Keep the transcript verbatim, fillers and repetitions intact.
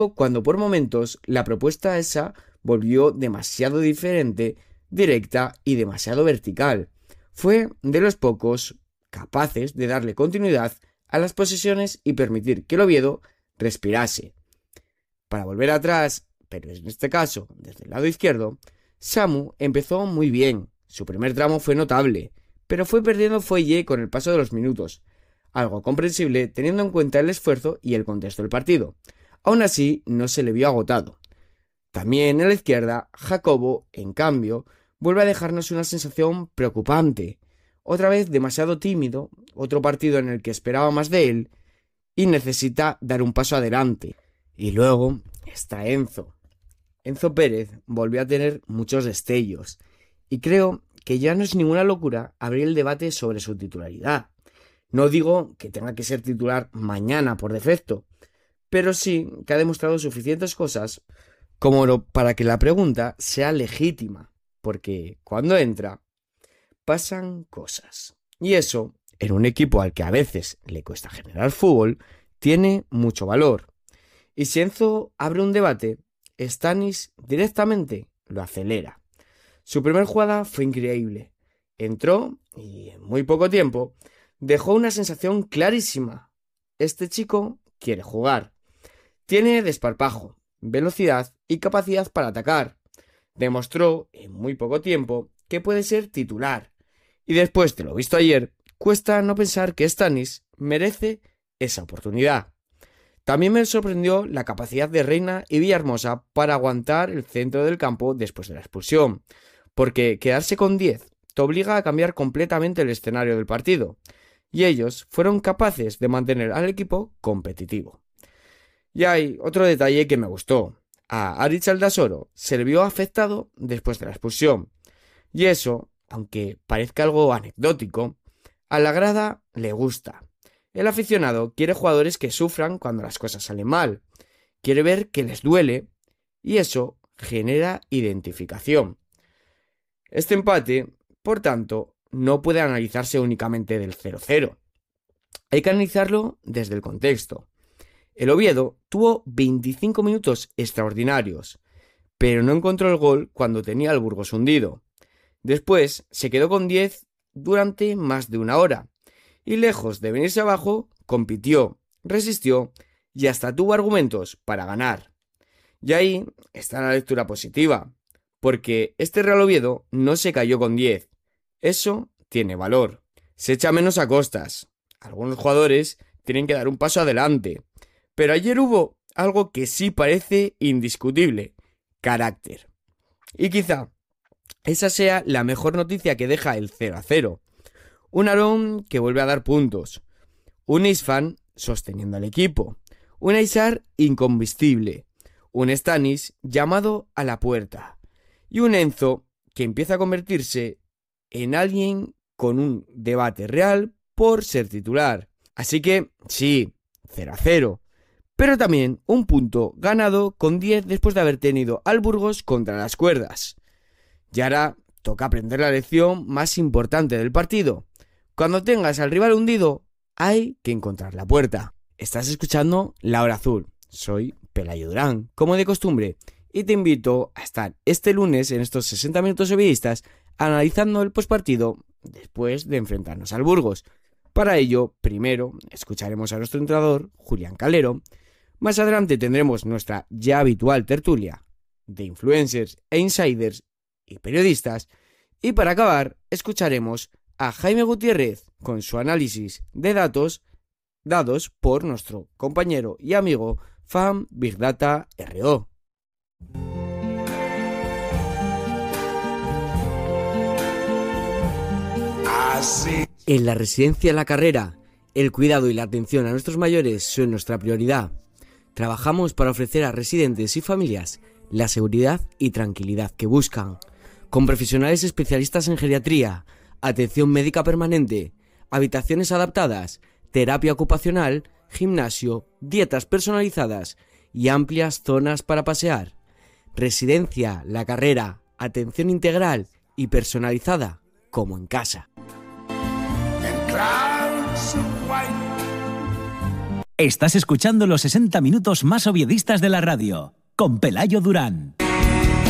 cuando por momentos la propuesta esa volvió demasiado diferente, directa y demasiado vertical. Fue de los pocos capaces de darle continuidad a las posesiones y permitir que el Oviedo respirase. Para volver atrás, pero en este caso desde el lado izquierdo, Samu empezó muy bien. Su primer tramo fue notable, pero fue perdiendo fuelle con el paso de los minutos, algo comprensible teniendo en cuenta el esfuerzo y el contexto del partido. Aún así, no se le vio agotado. También en la izquierda, Jacobo, en cambio, vuelve a dejarnos una sensación preocupante. Otra vez demasiado tímido, otro partido en el que esperaba más de él y necesita dar un paso adelante. Y luego está Enzo. Enzo Pérez volvió a tener muchos destellos y creo que ya no es ninguna locura abrir el debate sobre su titularidad. No digo que tenga que ser titular mañana por defecto, pero sí que ha demostrado suficientes cosas como para que la pregunta sea legítima, porque cuando entra pasan cosas. Y eso, en un equipo al que a veces le cuesta generar fútbol, tiene mucho valor. Y si Enzo abre un debate, Stanis directamente lo acelera. Su primera jugada fue increíble. Entró y en muy poco tiempo dejó una sensación clarísima. Este chico quiere jugar. Tiene desparpajo, velocidad y capacidad para atacar. Demostró en muy poco tiempo que puede ser titular. Y después de lo visto ayer, cuesta no pensar que Stanis merece esa oportunidad. También me sorprendió la capacidad de Reina y Villahermosa para aguantar el centro del campo después de la expulsión, porque quedarse con diez te obliga a cambiar completamente el escenario del partido, y ellos fueron capaces de mantener al equipo competitivo. Y hay otro detalle que me gustó. A Aritz Aldasoro se le vio afectado después de la expulsión, y eso, aunque parezca algo anecdótico, a la grada le gusta. El aficionado quiere jugadores que sufran cuando las cosas salen mal, quiere ver que les duele, y eso genera identificación. Este empate, por tanto, no puede analizarse únicamente del cero cero. Hay que analizarlo desde el contexto. El Oviedo tuvo veinticinco minutos extraordinarios, pero no encontró el gol cuando tenía al Burgos hundido. Después se quedó con diez durante más de una hora, y lejos de venirse abajo, compitió, resistió y hasta tuvo argumentos para ganar. Y ahí está la lectura positiva, porque este Real Oviedo no se cayó con diez. Eso tiene valor. Se echa menos a costas. Algunos jugadores tienen que dar un paso adelante. Pero ayer hubo algo que sí parece indiscutible: carácter. Y quizá esa sea la mejor noticia que deja el cero a cero. Un Aarón que vuelve a dar puntos. Un Isfan sosteniendo al equipo. Un Aizar incombustible. Un Stanis llamado a la puerta. Y un Enzo que empieza a convertirse en alguien con un debate real por ser titular. Así que, sí, cero a cero. Pero también un punto ganado con diez después de haber tenido al Burgos contra las cuerdas. Y ahora toca aprender la lección más importante del partido. Cuando tengas al rival hundido, hay que encontrar la puerta. Estás escuchando La Hora Azul. Soy Pelayo Durán, como de costumbre, y te invito a estar este lunes en estos sesenta minutos ovidistas analizando el postpartido después de enfrentarnos al Burgos. Para ello, primero escucharemos a nuestro entrenador, Julián Calero. Más adelante tendremos nuestra ya habitual tertulia de influencers e insiders y periodistas. Y para acabar, escucharemos a Jaime Gutiérrez con su análisis de datos dados por nuestro compañero y amigo Fan Big Data R O. En la residencia La Carrera, el cuidado y la atención a nuestros mayores son nuestra prioridad. Trabajamos para ofrecer a residentes y familias la seguridad y tranquilidad que buscan, con profesionales especialistas en geriatría, atención médica permanente, habitaciones adaptadas, terapia ocupacional, gimnasio, dietas personalizadas y amplias zonas para pasear. Residencia La Carrera, atención integral y personalizada como en casa. Estás escuchando los sesenta minutos más oviedistas de la radio, con Pelayo Durán.